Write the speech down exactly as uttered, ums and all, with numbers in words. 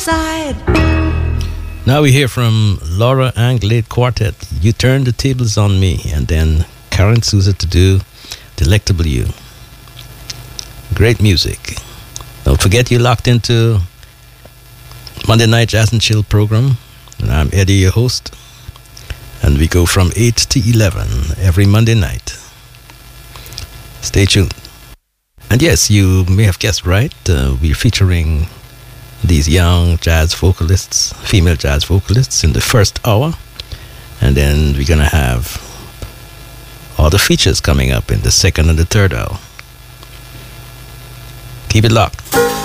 Side. Now we hear from Laura Anglade Quartet, You Turn the Tables on Me, and then Karen Souza to do Delectable You. Great music. Don't forget you're locked into Monday Night Jazz and Chill program, and I'm Eddie, your host, and we go from eight to eleven every Monday night. Stay tuned. And yes, you may have guessed right, uh, we're featuring these young jazz vocalists, female jazz vocalists in the first hour, and then we're gonna have all the features coming up in the second and the third hour. Keep it locked.